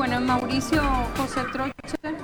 bueno, Mauricio José Troche.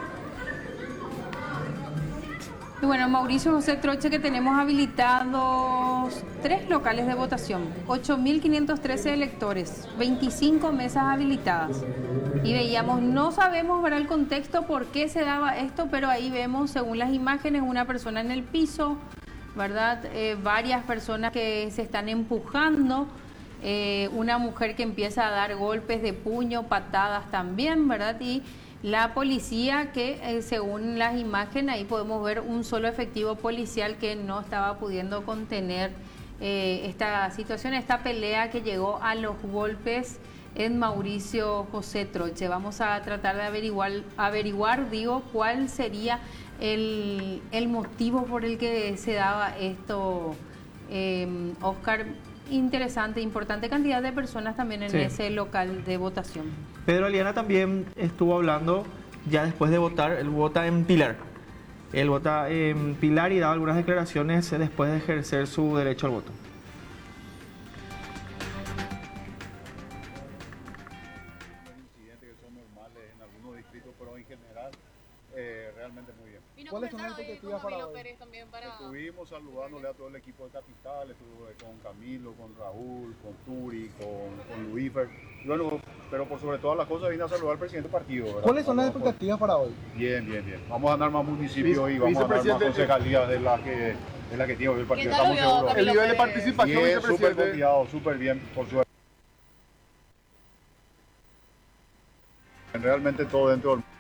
Y bueno, Mauricio José Troche, que tenemos habilitados 3 locales de votación, 8.513 electores, 25 mesas habilitadas. Y veíamos, no sabemos, ¿verdad?, el contexto por qué se daba esto, pero ahí vemos, según las imágenes, una persona en el piso, ¿verdad? Varias personas que se están empujando, una mujer que empieza a dar golpes de puño, patadas también, ¿verdad? Y la policía que, según las imágenes, ahí podemos ver un solo efectivo policial que no estaba pudiendo contener esta situación, esta pelea que llegó a los golpes en Mauricio José Troche. Vamos a tratar de averiguar, cuál sería el motivo por el que se daba esto, Oscar. Interesante, importante cantidad de personas también en ese local de votación. Pedro Aliana también estuvo hablando ya después de votar. Él vota en Pilar. Él vota en Pilar y da algunas declaraciones después de ejercer su derecho al voto. Incidentes que son normales en algunos distritos, pero en general realmente muy bien. ¿Cuáles son las expectativas para hoy? Estuvimos saludándole a todo el equipo de Capital, estuve con Camilo, con Raúl, con Turi, con Luífer. Bueno, pero por sobre todas las cosas vine a saludar al presidente del partido, ¿verdad? ¿Cuáles son las expectativas para hoy? Bien. Vamos a ganar más municipios y vamos a ganar más concejalías de la que tiene hoy el partido. Estamos seguros. El nivel de participación, Bien, súper vicepresidente. confiado, súper bien, por suerte. Realmente todo dentro del...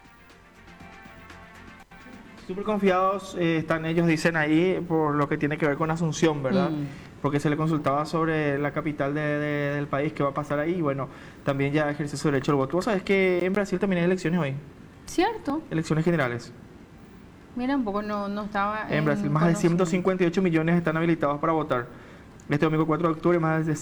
Súper confiados están ellos, dicen ahí, por lo que tiene que ver con Asunción, ¿verdad? Porque se le consultaba sobre la capital del país, qué va a pasar ahí, y bueno, también ya ejerce su derecho al voto. Vos sabés que en Brasil también hay elecciones hoy. ¿Cierto? Elecciones generales. Mira, un poco no estaba en Brasil, más de 158 millones están habilitados para votar. Este domingo 4 de octubre, más de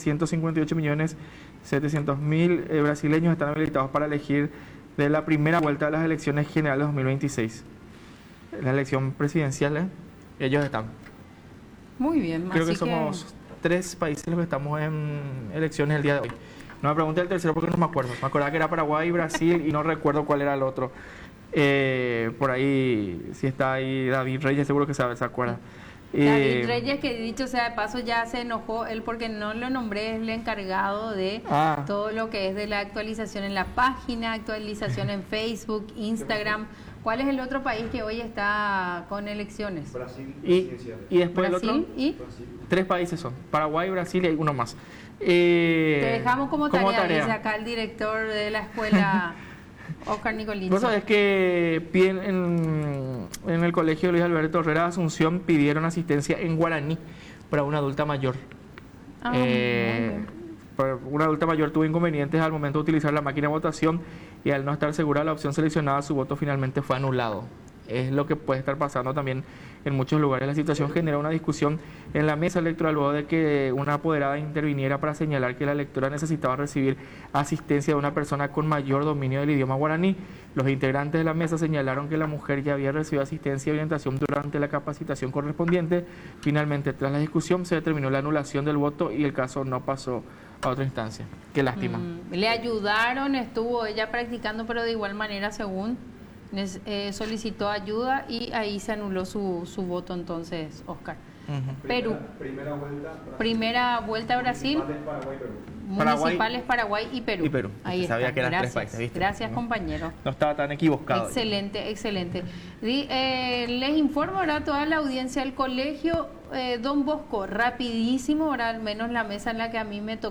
158.700.000 brasileños están habilitados para elegir de la primera vuelta de las elecciones generales 2026. La elección presidencial, ellos están. Muy bien. Creo que somos 3 países los que estamos en elecciones el día de hoy. No me pregunté el tercero porque no me acuerdo. Me acordaba que era Paraguay, Brasil y no recuerdo cuál era el otro. Por ahí, si está ahí David Reyes, seguro que se acuerda. David Reyes, que dicho sea de paso, ya se enojó él porque no lo nombré, es el encargado de todo lo que es de la actualización en la página, actualización en Facebook, Instagram. ¿Cuál es el otro país que hoy está con elecciones? Brasil y después Brasil, el otro, y 3 países son, Paraguay, Brasil y hay uno más. te dejamos como tarea, dice acá el director de la escuela, Oscar Nicolini. Vos sabés que en el colegio Luis Alberto Herrera de Asunción pidieron asistencia en guaraní para una adulta mayor. Una adulta mayor tuvo inconvenientes al momento de utilizar la máquina de votación y al no estar segura de la opción seleccionada, su voto finalmente fue anulado. Es lo que puede estar pasando también en muchos lugares. La situación genera una discusión en la mesa electoral luego de que una apoderada interviniera para señalar que la electora necesitaba recibir asistencia de una persona con mayor dominio del idioma guaraní. Los integrantes de la mesa señalaron que la mujer ya había recibido asistencia y orientación durante la capacitación correspondiente. Finalmente, tras la discusión, se determinó la anulación del voto y el caso no pasó a otra instancia. Qué lástima. Le ayudaron, estuvo ella practicando, pero de igual manera, según solicitó ayuda y ahí se anuló su voto entonces, Oscar. Perú. Primera vuelta a Brasil. Municipales, Paraguay y Perú. Ahí está. Sabía que eran Gracias. 3 países, ¿viste? Gracias, compañero. No estaba tan equivocado. Excelente. Les informo ahora a toda la audiencia del colegio Don Bosco, rapidísimo, ahora al menos la mesa en la que a mí me tocó.